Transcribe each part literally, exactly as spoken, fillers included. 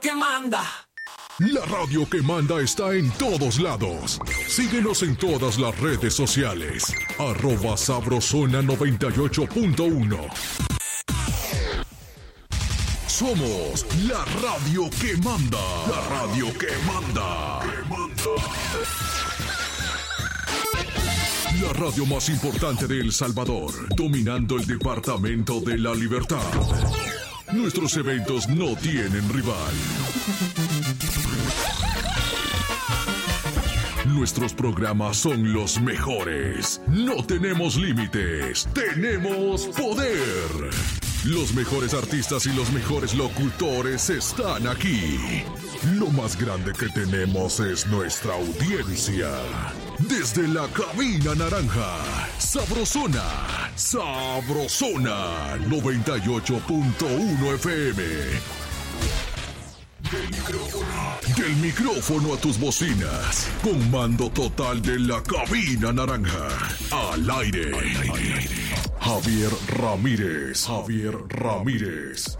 que manda. La radio que manda está en todos lados. Síguenos en todas las redes sociales. Arroba Sabrosona noventa y ocho punto uno. Somos la radio que manda. La radio que manda. Que manda. La radio más importante de El Salvador, dominando el departamento de la Libertad. Nuestros eventos no tienen rival. Nuestros programas son los mejores. No tenemos límites, tenemos poder. Los mejores artistas y los mejores locutores están aquí. Lo más grande que tenemos es nuestra audiencia. Desde la cabina naranja, Sabrosona, Sabrosona noventa y ocho punto uno F M. Del micrófono, del micrófono a tus bocinas, con mando total de la cabina naranja. Al aire, al aire. Javier Ramírez, Javier Ramírez.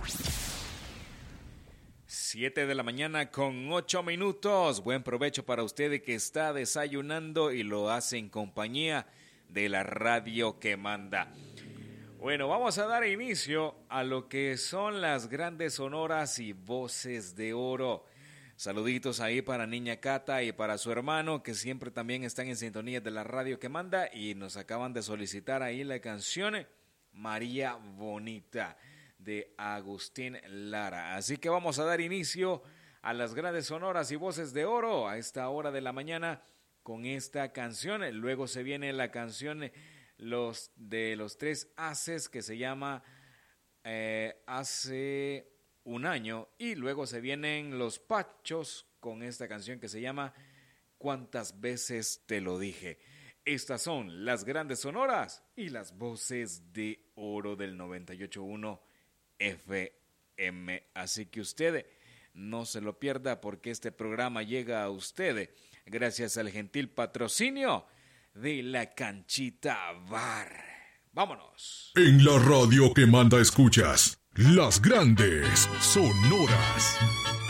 Siete de la mañana con ocho minutos. Buen provecho para usted que está desayunando y lo hace en compañía de la radio que manda. Bueno, vamos a dar inicio a lo que son las grandes sonoras y voces de oro. Saluditos ahí para Niña Cata y para su hermano, que siempre también están en sintonía de la radio que manda y nos acaban de solicitar ahí la canción María Bonita de Agustín Lara. Así que vamos a dar inicio a las grandes sonoras y voces de oro a esta hora de la mañana con esta canción. Luego se viene la canción los de los tres haces que se llama eh, Hace un año, y luego se vienen los Pachos con esta canción que se llama ¿Cuántas veces te lo dije? Estas son las grandes sonoras y las voces de oro del noventa y ocho punto uno F M. Así que usted no se lo pierda, porque este programa llega a usted gracias al gentil patrocinio de La Canchita Bar. ¡Vámonos! En la radio que manda escuchas las grandes sonoras.